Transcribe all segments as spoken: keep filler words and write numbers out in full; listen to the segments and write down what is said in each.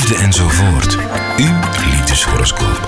liefde enzovoort. Uw liefdeshoroscoop.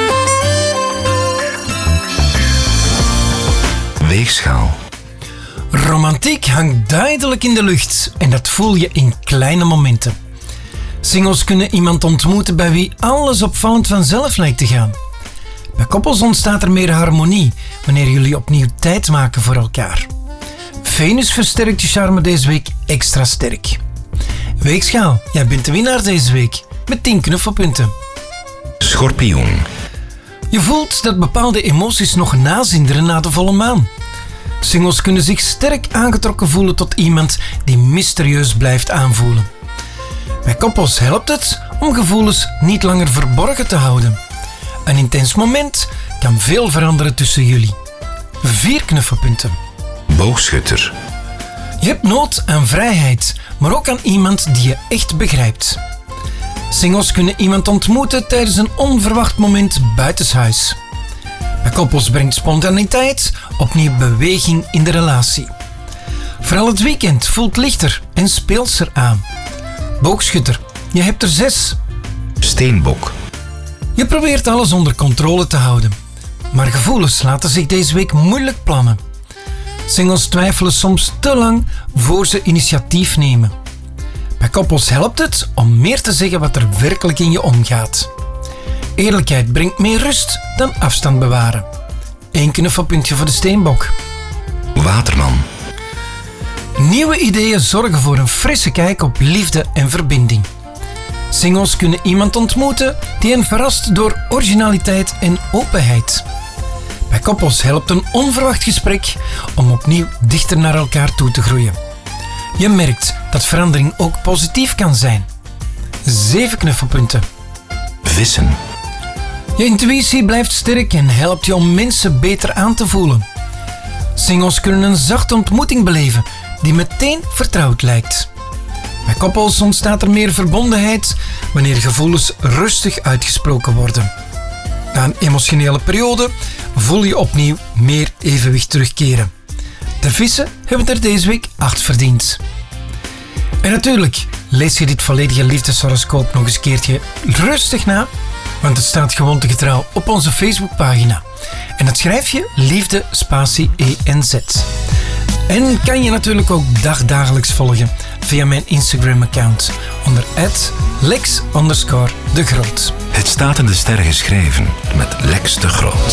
Weegschaal. Romantiek hangt duidelijk in de lucht en dat voel je in kleine momenten. Singles kunnen iemand ontmoeten bij wie alles opvallend vanzelf lijkt te gaan. Bij koppels ontstaat er meer harmonie wanneer jullie opnieuw tijd maken voor elkaar. Venus versterkt je charme deze week extra sterk. Weegschaal, jij bent de winnaar deze week met tien knuffelpunten. Schorpioen. Je voelt dat bepaalde emoties nog nazinderen na de volle maan. Singles kunnen zich sterk aangetrokken voelen tot iemand die mysterieus blijft aanvoelen. Bij koppels helpt het om gevoelens niet langer verborgen te houden. Een intens moment kan veel veranderen tussen jullie. Vier knuffelpunten. Boogschutter. Je hebt nood aan vrijheid, maar ook aan iemand die je echt begrijpt. Singles kunnen iemand ontmoeten tijdens een onverwacht moment buitenshuis. Bij koppels brengt spontaniteit opnieuw beweging in de relatie. Vooral het weekend voelt lichter en speelser aan. Boogschutter, je hebt er zes. Steenbok. Je probeert alles onder controle te houden. Maar gevoelens laten zich deze week moeilijk plannen. Singles twijfelen soms te lang voor ze initiatief nemen. Bij koppels helpt het om meer te zeggen wat er werkelijk in je omgaat. Eerlijkheid brengt meer rust dan afstand bewaren. Eén knuffelpuntje voor de steenbok. Waterman. Nieuwe ideeën zorgen voor een frisse kijk op liefde en verbinding. Singles kunnen iemand ontmoeten die hen verrast door originaliteit en openheid. Bij koppels helpt een onverwacht gesprek om opnieuw dichter naar elkaar toe te groeien. Je merkt dat verandering ook positief kan zijn. Zeven knuffelpunten. Vissen. Je intuïtie blijft sterk en helpt je om mensen beter aan te voelen. Singles kunnen een zachte ontmoeting beleven die meteen vertrouwd lijkt. Bij koppels ontstaat er meer verbondenheid wanneer gevoelens rustig uitgesproken worden. Na een emotionele periode voel je opnieuw meer evenwicht terugkeren. De vissen hebben er deze week acht verdiend. En natuurlijk lees je dit volledige liefdeshoroscoop nog eens een keertje rustig na, want het staat gewoontegetrouw op onze Facebookpagina. En dat schrijf je liefde spatie E N Z. En kan je natuurlijk ook dagdagelijks volgen via mijn Instagram-account onder at lex underscore de groot. Het staat in de sterren geschreven met Lex de Groot.